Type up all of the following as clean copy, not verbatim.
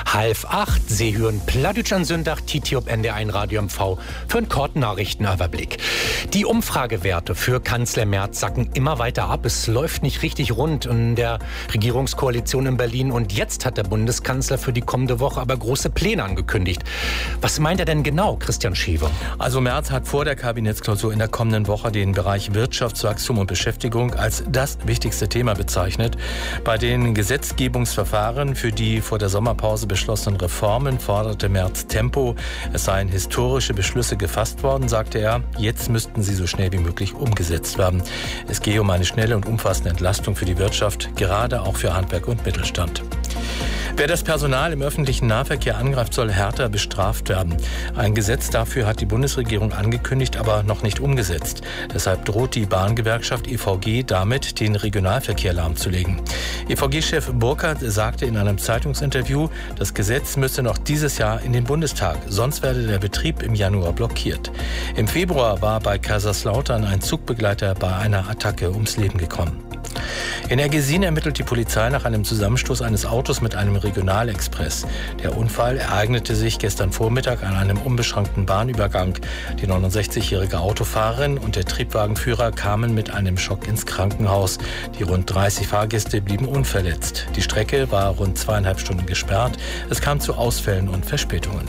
7:30. Sie hören Plattdeutsch an Sonntag, Titi ob NDR1 Radio MV für einen kurzen Nachrichtenüberblick. Die Umfragewerte für Kanzler Merz sacken immer weiter ab. Es läuft nicht richtig rund in der Regierungskoalition in Berlin. Und jetzt hat der Bundeskanzler für die kommende Woche aber große Pläne angekündigt. Was meint er denn genau, Christian Schiever? Also Merz hat vor der Kabinettsklausur in der kommenden Woche den Bereich Wirtschaftswachstum und Beschäftigung als das wichtigste Thema bezeichnet. Bei den Gesetzgebungsverfahren für die vor der Sommerpause beschlossenen Reformen forderte Merz Tempo. Es seien historische Beschlüsse gefasst worden, sagte er. Jetzt müssten sie so schnell wie möglich umgesetzt werden. Es gehe um eine schnelle und umfassende Entlastung für die Wirtschaft, gerade auch für Handwerk und Mittelstand. Wer das Personal im öffentlichen Nahverkehr angreift, soll härter bestraft werden. Ein Gesetz dafür hat die Bundesregierung angekündigt, aber noch nicht umgesetzt. Deshalb droht die Bahngewerkschaft EVG damit, den Regionalverkehr lahmzulegen. EVG-Chef Burkhardt sagte in einem Zeitungsinterview, das Gesetz müsse noch dieses Jahr in den Bundestag, sonst werde der Betrieb im Januar blockiert. Im Februar war bei Kaiserslautern ein Zugbegleiter bei einer Attacke ums Leben gekommen. In Ergesin ermittelt die Polizei nach einem Zusammenstoß eines Autos mit einem Regionalexpress. Der Unfall ereignete sich gestern Vormittag an einem unbeschrankten Bahnübergang. Die 69-jährige Autofahrerin und der Triebwagenführer kamen mit einem Schock ins Krankenhaus. Die rund 30 Fahrgäste blieben unverletzt. Die Strecke war rund 2,5 Stunden gesperrt. Es kam zu Ausfällen und Verspätungen.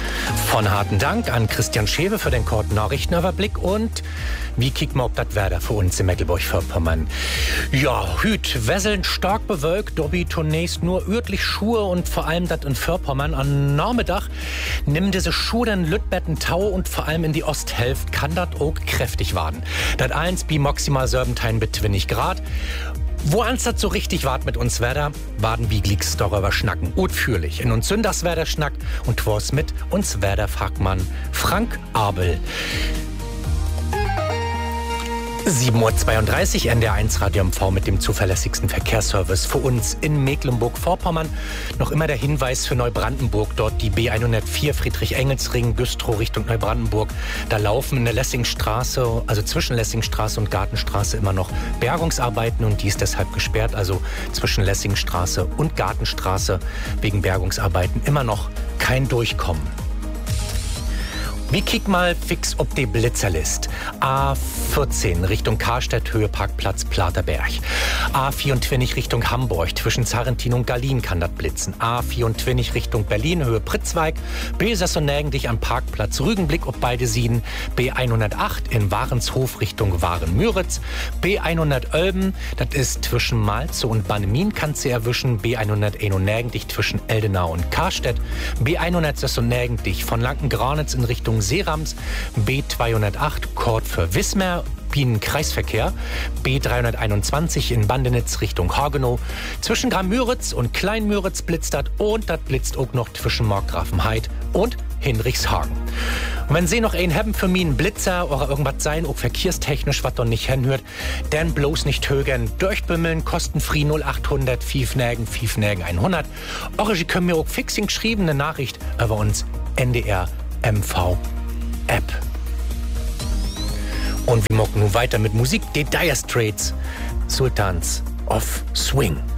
Von harten Dank an Christian Schewe für den kurzen Nachrichtenüberblick. Und wie kicken wir, ob das Wetter für uns in Mecklenburg-Vorpommern? Ja, hüt, Wesseln stark bewölkt, dobi zunächst nur örtlich Schuhe und vor allem das in Vorpommern am Nachmittag nimm diese Schuhe dann Lütbetten Tau und vor allem in die Osthälfte kann das auch kräftig werden. Das 1 bi maximal Serbentein bis 20 Grad. Wo anstatt so richtig wart mit uns Wetter, waden wie Glicks darüber schnacken. Utführlich. In uns Sünders Wetter schnack und twas mit uns Wetter-Fachmann Frank Abel. 7:32 Uhr, NDR1 Radio MV mit dem zuverlässigsten Verkehrsservice für uns in Mecklenburg-Vorpommern. Noch immer der Hinweis für Neubrandenburg, dort die B104 Friedrich-Engels-Ring, Güstrow Richtung Neubrandenburg. Da laufen in der Lessingstraße, also zwischen Lessingstraße und Gartenstraße immer noch Bergungsarbeiten und die ist deshalb gesperrt. Also zwischen Lessingstraße und Gartenstraße wegen Bergungsarbeiten immer noch kein Durchkommen. Wir kicken mal fix ob die Blitzerlist. A14 Richtung Karstedt, Höhe Parkplatz Platerberg. A24 Richtung Hamburg, zwischen Zarrentin und Gallien kann das blitzen. A24 Richtung Berlin, Höhe Pritzweig. B96 dich am Parkplatz Rügenblick ob beide Sieden. B108 in Warenshof Richtung Waren-Müritz. B111, das ist zwischen Malze und Bannemin kannst du erwischen. B191 dich zwischen Eldenau und Karstedt. B196 dich von Lanken-Granitz in Richtung Seerams, B208 Kord für Wismar, Bienen-Kreisverkehr, B321 in Bandenitz Richtung Hagenow, zwischen Gramm-Müritz und Klein-Müritz blitzt das und das blitzt auch noch zwischen Markgrafenheid und Hinrichshagen. Und wenn Sie noch einen haben für mich, einen Blitzer oder irgendwas sein, auch verkehrstechnisch, was doch nicht hinhört, dann bloß nicht högern, durchbümmeln, kostenfrei 0800 5 100. Oder Sie können mir auch fixing geschrieben, eine Nachricht über uns NDR MV App. Und wir machen nun weiter mit Musik. Die Dire Straits, Sultans of Swing.